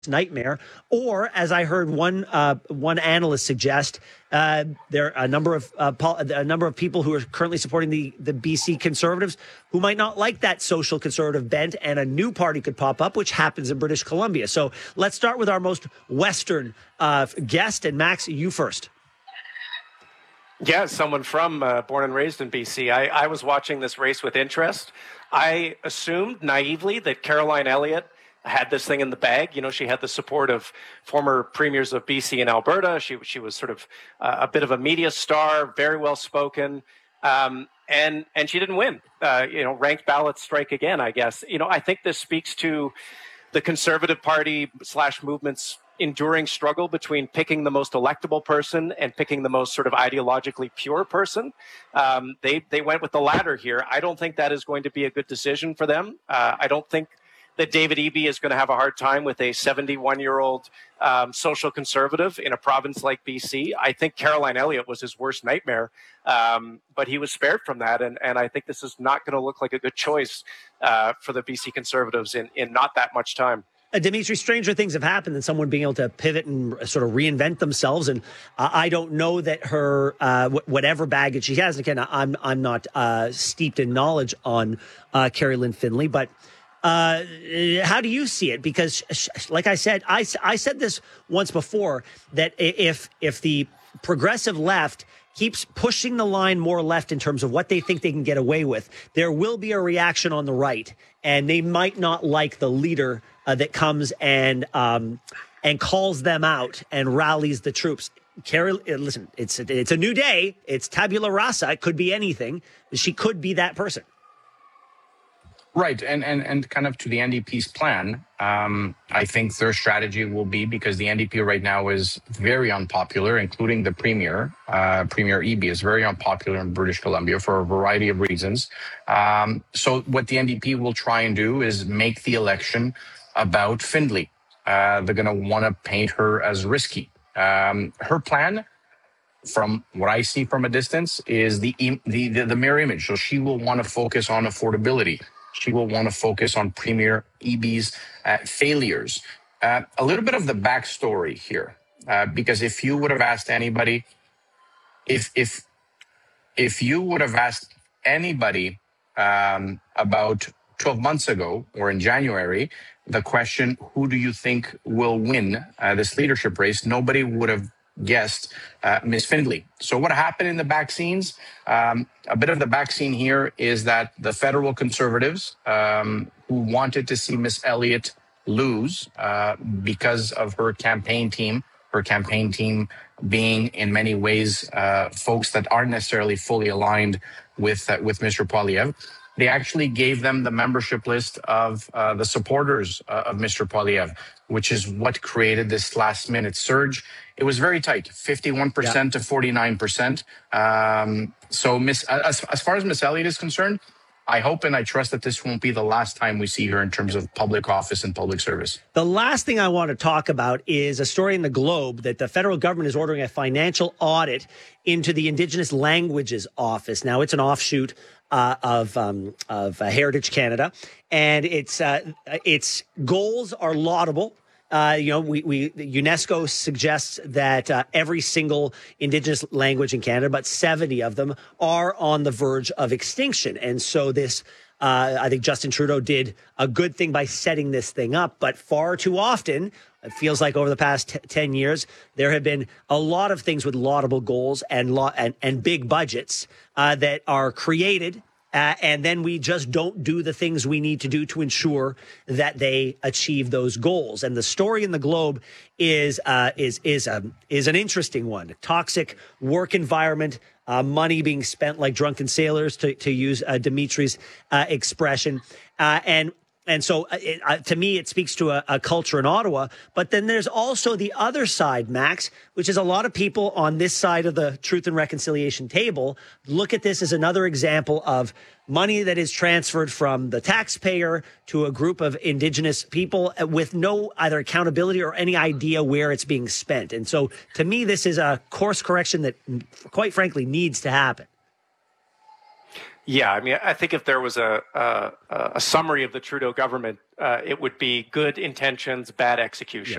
nightmare, or as I heard one analyst suggest, there are a number of people who are currently supporting the BC Conservatives who might not like that social conservative bent, and a new party could pop up, which happens in British Columbia. So let's start with our most Western guest, and Max, you first. Yeah, someone from born and raised in BC. I was watching this race with interest. I assumed naively that Caroline Elliott had this thing in the bag. You know, she had the support of former premiers of BC and Alberta. She was sort of a bit of a media star, very well spoken, and she didn't win. Ranked ballots strike again, I guess. You know, I think this speaks to the Conservative Party / movement's enduring struggle between picking the most electable person and picking the most sort of ideologically pure person. They went with the latter here. I don't think that is going to be a good decision for them. I don't think that David Eby is going to have a hard time with a 71-year-old social conservative in a province like BC. I think Caroline Elliott was his worst nightmare, but he was spared from that. And I think this is not going to look like a good choice for the BC Conservatives in not that much time. Dimitri, stranger things have happened than someone being able to pivot and sort of reinvent themselves. And I don't know that her whatever baggage she has. Again, I'm not steeped in knowledge on Carrie Lynn Findlay, but how do you see it? Because, like I said, I said this once before, that if the progressive left keeps pushing the line more left in terms of what they think they can get away with, there will be a reaction on the right, and they might not like the leader that comes and calls them out and rallies the troops. Carrie, listen, it's a new day. It's tabula rasa. It could be anything. She could be that person. Right. And kind of to the NDP's plan, I think their strategy will be, because the NDP right now is very unpopular, including the Premier Eby is very unpopular in British Columbia for a variety of reasons. So what the NDP will try and do is make the election about Findlay. They're going to want to paint her as risky. Her plan, from what I see from a distance, is the mirror image. So she will want to focus on affordability. She will want to focus on Premier Eby's failures. A little bit of the backstory here, because if you would have asked anybody, if you would have asked anybody about 12 months ago or in January, the question, who do you think will win this leadership race, nobody would have guessed Ms. Findlay. So what happened in the back scenes? A bit of the back scene here is that the federal Conservatives, who wanted to see Ms. Elliott lose because of her campaign team being in many ways folks that aren't necessarily fully aligned with Mr. Poilievre, they actually gave them the membership list of the supporters of Mr. Poilievre, which is what created this last-minute surge. It was very tight, 51% to 49%. So as far as Miss Elliott is concerned, I hope and I trust that this won't be the last time we see her in terms of public office and public service. The last thing I want to talk about is a story in the Globe that the federal government is ordering a financial audit into the Indigenous Languages Office. Now, it's an offshoot of Heritage Canada, and its goals are laudable. UNESCO suggests that every single Indigenous language in Canada, about 70 of them, are on the verge of extinction. And so this, I think Justin Trudeau did a good thing by setting this thing up. But far too often, it feels like over the past 10 years, there have been a lot of things with laudable goals and big budgets that are created. And then we just don't do the things we need to do to ensure that they achieve those goals. And the story in the Globe is an interesting one. Toxic work environment, money being spent like drunken sailors, to use Dimitri's expression, and so to me, it speaks to a culture in Ottawa. But then there's also the other side, Max, which is a lot of people on this side of the Truth and Reconciliation table look at this as another example of money that is transferred from the taxpayer to a group of Indigenous people with no either accountability or any idea where it's being spent. And so to me, this is a course correction that, quite frankly, needs to happen. Yeah, I mean, I think if there was a summary of the Trudeau government, it would be good intentions, bad execution.